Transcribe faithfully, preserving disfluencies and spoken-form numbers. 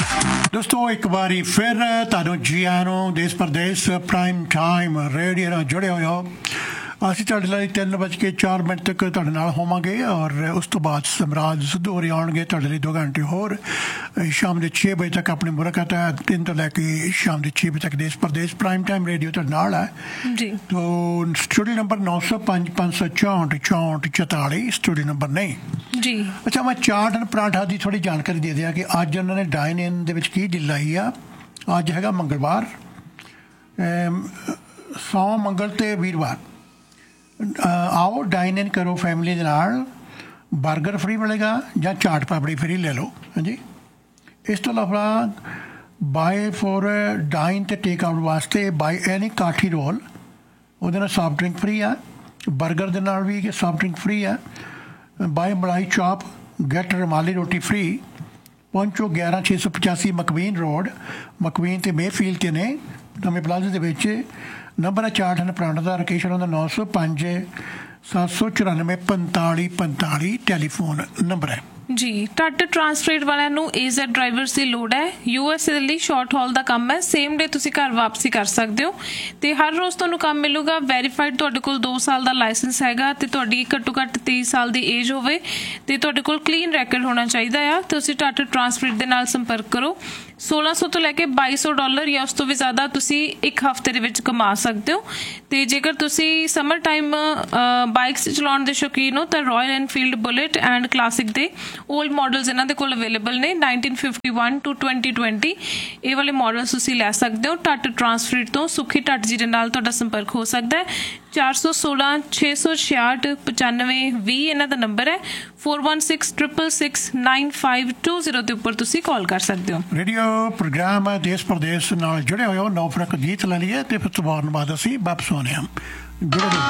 दोस्तों एक बारी फिर तुहानूं जी आयां नूं देश परदेश प्राइम टाइम रेडियो नाल जुड़े होए हो। ਅਸੀਂ ਤੁਹਾਡੇ ਲਈ ਤਿੰਨ ਵੱਜ ਕੇ ਚਾਰ ਮਿੰਟ ਤੱਕ ਤੁਹਾਡੇ ਨਾਲ ਹੋਵਾਂਗੇ ਔਰ ਉਸ ਤੋਂ ਬਾਅਦ ਸਮਰਾਜ ਸਿੱਧੂ ਹੋਰੀ ਆਉਣਗੇ ਤੁਹਾਡੇ ਲਈ ਦੋ ਘੰਟੇ ਹੋਰ। ਸ਼ਾਮ ਦੇ ਛੇ ਵਜੇ ਤੱਕ ਆਪਣੀ ਮੁਲਾਕਾਤ ਹੈ ਤਿੰਨ ਤੋਂ ਲੈ ਕੇ ਸ਼ਾਮ ਦੇ ਛੇ ਵਜੇ ਤੱਕ ਦੇਸ਼ ਪ੍ਰਦੇਸ਼ ਪ੍ਰਾਈਮ ਟਾਈਮ ਰੇਡੀਓ ਤੁਹਾਡੇ ਨਾਲ ਹੈ ਜੀ। ਤੋ ਸਟੂਡੀਓ ਨੰਬਰ ਨੌ ਸੌ ਪੰਜ ਪੰਜ ਸੌ ਚੌਂਹਠ ਚੌਂਹਠ ਚੁਤਾਲੀ ਸਟੂਡੀਓ ਨੰਬਰ ਨਹੀਂ ਜੀ। ਅੱਛਾ ਮੈਂ ਚਾਟ ਐਂਡ ਪਰਾਂਠਾ ਦੀ ਥੋੜ੍ਹੀ ਜਾਣਕਾਰੀ ਦੇ ਦਿਆਂ ਕਿ ਅੱਜ ਉਹਨਾਂ ਨੇ ਡਾਈਨ ਇਨ ਦੇ ਵਿੱਚ ਕੀ ਡੀਲ ਲਾਈ ਆ। ਅੱਜ ਹੈਗਾ ਮੰਗਲਵਾਰ, ਸੋਮ ਮੰਗਲ ਅਤੇ ਵੀਰਵਾਰ। आओ डाइन इन करो फैमिली के नाल। बर्गर फ्री मिलेगा या चाट पापड़ी फ्री ले लो। हाँ जी। इस तो अलावा बाय फॉर डाइन ते टेक आउट वास्ते बाय एनी काठी रोल ਉਹਦੇ ਨਾਲ सॉफ्ट ड्रिंक फ्री है। बर्गर ਦੇ ਨਾਲ ਵੀ सॉफ्ट ड्रिंक फ्री है। बाय मलाई चॉप गैट रुमाली रोटी फ्री। ਪਹੁੰਚੋ ਗਿਆਰਾਂ ਛੇ ਸੌ ਪਚਾਸੀ ਮਕਵੀਨ ਰੋਡ ਮਕਵੀਨ ਅਤੇ ਮੇਫੀਲਡ 'ਤੇ ਨੇ ਨਵੇਂ ਪਲਾਜ਼ੇ ਦੇ ਵਿੱਚ। ਨੰਬਰ ਹੈ chaat and paratha the. Location ਉਹਦਾ ਨੌ ਸੌ ਪੰਜ ਸੱਤ ਸੌ ਚੁਰਾਨਵੇਂ ਪੰਤਾਲੀ ਪੰਤਾਲੀ ਟੈਲੀਫੋਨ ਨੰਬਰ ਹੈ ਜੀ। ਟਾਟਾ ਟਰਾਂਸਫਰੇਟ ਵਾਲਿਆਂ ਨੂੰ ਏਜ਼ੈਡ ਡਰਾਈਵਰਸ ਦੀ ਲੋੜ ਹੈ। ਯੂ ਐਸ ਏ ਦੇ ਲਈ ਸ਼ਾਰਟ ਹਾਲ ਦਾ ਕੰਮ ਹੈ। ਸੇਮ ਡੇ ਤੁਸੀਂ ਘਰ ਵਾਪਸੀ ਕਰ ਸਕਦੇ ਹੋ ਅਤੇ ਹਰ ਰੋਜ਼ ਤੁਹਾਨੂੰ ਕੰਮ ਮਿਲੂਗਾ। ਵੈਰੀਫਾਈਡ ਤੁਹਾਡੇ ਕੋਲ ਦੋ ਸਾਲ ਦਾ ਲਾਇਸੈਂਸ ਹੈਗਾ ਅਤੇ ਤੁਹਾਡੀ ਘੱਟੋ ਘੱਟ ਤੇਈ ਸਾਲ ਦੀ ਏਜ ਹੋਵੇ ਅਤੇ ਤੁਹਾਡੇ ਕੋਲ ਕਲੀਨ ਰੈਕਡ ਹੋਣਾ ਚਾਹੀਦਾ ਆ। ਤੁਸੀਂ ਟਾਟਾ ਟਰਾਂਸਫਰੇਟ ਦੇ ਨਾਲ ਸੰਪਰਕ ਕਰੋ। ਸੋਲਾਂ ਸੌ ਤੋਂ ਲੈ ਕੇ ਬਾਈ ਸੌ ਡਾਲਰ ਜਾਂ ਉਸ ਤੋਂ ਵੀ ਜ਼ਿਆਦਾ ਤੁਸੀਂ ਇੱਕ ਹਫ਼ਤੇ ਦੇ ਵਿੱਚ ਕਮਾ ਸਕਦੇ ਹੋ। ਅਤੇ ਜੇਕਰ ਤੁਸੀਂ ਸਮਰ ਟਾਈਮ ਬਾਈਕਸ ਚਲਾਉਣ ਦੇ ਸ਼ੌਕੀਨ ਹੋ ਤਾਂ royal Enfield bullet and classic ਦੇ ਓਲਡ ਮਾਡਲਸ ਇਹਨਾਂ ਦੇ ਕੋਲ ਅਵੇਲੇਬਲ ਨੇ। Nineteen fifty one two twenty twenty ਇਹ ਵਾਲੇ ਮਾਡਲਸ ਤੁਸੀਂ ਲੈ ਸਕਦੇ ਹੋ। ਟਾਟਾ ਟਰਾਂਸਫਰੇਟ ਤੋਂ ਸੁਖੀ ਟੱਟ ਜੀ ਦੇ ਨਾਲ ਤੁਹਾਡਾ ਸੰਪਰਕ ਹੋ ਸਕਦਾ ਹੈ। ਚਾਰ ਸੌ ਸੋਲਾਂ ਛੇ ਸੌ ਛਿਆਹਠ ਪਚਾਨਵੇਂ ਵੀਹ ਇਹਨਾਂ ਦਾ ਨੰਬਰ ਹੈ। Four one six triple six nine five two zero ਦੇ ਉੱਪਰ ਤੁਸੀਂ ਕਾਲ ਕਰ ਸਕਦੇ ਹੋ। ਰੇਡੀਓ ਪ੍ਰੋਗਰਾਮ ਹੈ ਦੇਸ਼ ਪ੍ਰਦੇਸ਼ ਨਾਲ ਜੁੜੇ ਹੋਏ ਹੋ। ਨੌ ਫਰਕ ਗੀਤ ਲੈ ਲਈਏ ਅਤੇ ਫਿਰ ਤੋਂ ਬਾਅਦ ਅਸੀਂ ਵਾਪਸ ਆਉਂਦੇ ਹਾਂ।